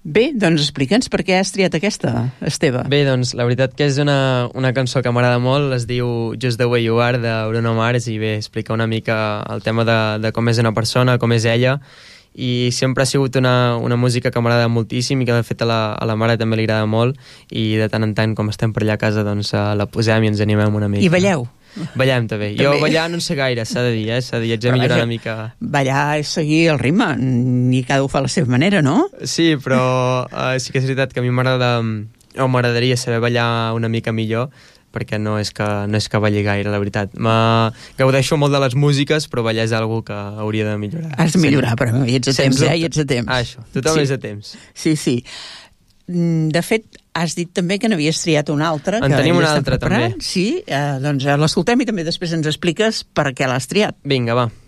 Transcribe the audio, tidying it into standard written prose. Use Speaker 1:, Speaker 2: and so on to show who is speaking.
Speaker 1: Bé, doncs explica'ns per què has triat aquesta, Esteve.
Speaker 2: Bé, doncs la veritat que és una cançó que m'agrada molt, es diu Just the Way You Are, de Bruno Mars, i bé, explica una mica el tema de com és una persona, com és ella, i sempre ha sigut una música que m'agrada moltíssim i que de fet a la mare també li agrada molt, i de tant en tant, com estem per allà a casa, doncs la posem i ens animem una mica.
Speaker 1: I balleu?
Speaker 2: Ballem també. Jo ballar no en sé gaire, s'ha de dir, s'ha de dir, haig de millorar una mica.
Speaker 1: Ballar és seguir el ritme, ni cada un fa la seva manera, no?
Speaker 2: Sí, però sí que és veritat que a mi m'agradaria saber ballar una mica millor, perquè no és que balli gaire, la veritat. Gaudeixo molt de les músiques, però ballar és algo que hauria de millorar.
Speaker 1: Has de millorar, però hi ets a temps, hi ets a temps.
Speaker 2: Això, tothom és a temps.
Speaker 1: Sí, sí. De fet, has dit també que n'havies triat una altra.
Speaker 2: En tenim una altra, també.
Speaker 1: Sí, doncs l'escoltem i també després ens expliques per què l'has triat.
Speaker 2: Vinga, va.